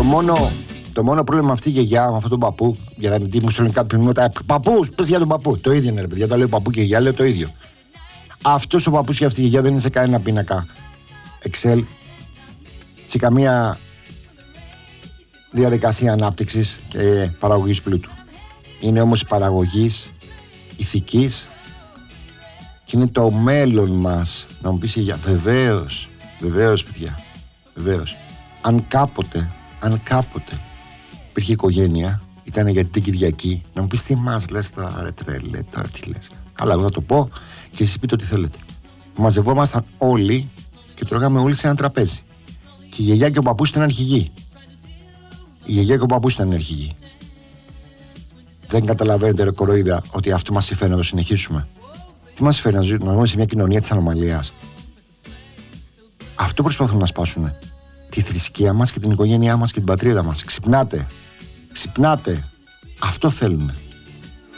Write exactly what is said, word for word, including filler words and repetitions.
μόνο, το μόνο πρόβλημα αυτή η γιαγιά με αυτόν τον παππού, για να μην μου στέλνει κάποιοι μηνύματα. Παππούς, πες για τον παππού. Το ίδιο είναι, ρε παιδιά. Το λέω παππού και γιαγιά, λέω το ίδιο. Αυτός ο παππούς και αυτή η γιαγιά δεν είναι σε κανένα πίνακα Excel, σε καμία διαδικασία ανάπτυξης και παραγωγής πλούτου. Είναι όμως η παραγωγής ηθικής και είναι το μέλλον μας. Να μου πεις η γιαγιά, βεβαίως, βεβαίως παιδιά, βεβαίως. Αν κάποτε, αν κάποτε υπήρχε οικογένεια, ήταν γιατί την Κυριακή, να μου πεις τι μας λες τώρα, ρε τρέλε, τώρα τι λες. Καλά, εγώ θα το πω και εσείς πείτε ό,τι θέλετε. Μαζευόμασταν όλοι και τρώγαμε όλοι σε ένα τραπέζι. Και η γιαγιά και ο παππούς ήταν αρχηγοί. Η γιαγιά και ο παππούς ήταν αρχηγοί. Δεν καταλαβαίνετε, ρε κοροϊδά, ότι αυτό μας συμφέρει να το συνεχίσουμε. Τι μας συμφέρει να ζούμε σε μια κοινωνία της ανομαλίας. Αυτό προσπαθούν να σπάσουν. Τη θρησκεία μας και την οικογένειά μας και την πατρίδα μας. Ξυπνάτε. Ξυπνάτε. Αυτό θέλουν.